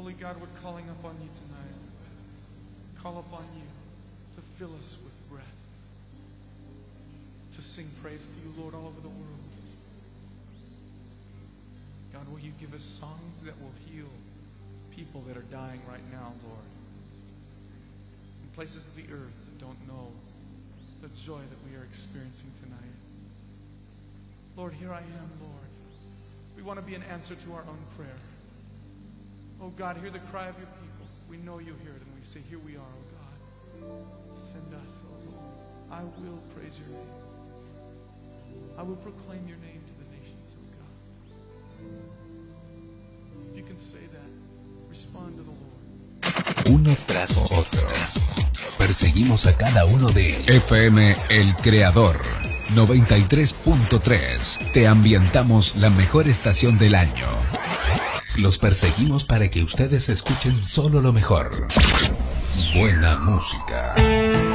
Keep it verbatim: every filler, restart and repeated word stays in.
Holy God, we're calling upon you tonight. Call upon you to fill us with breath, to sing praise to you, Lord, all over the world. God, will you give us songs that will heal people that are dying right now, Lord, in places of the earth that don't know the joy that we are experiencing tonight. Lord, here I am, Lord. We want to be an answer to our own prayer. Oh God, hear the cry of your people. We know you hear it, and we say, here we are, oh God. Send us, oh Lord. I will praise your name. I will proclaim your name to the nations, oh God. If you can say that, respond to the Lord. Uno tras otro. Perseguimos a cada uno de F M El Creador noventa y tres punto tres. Te ambientamos la mejor estación del año. Los perseguimos para que ustedes escuchen solo lo mejor. Buena música.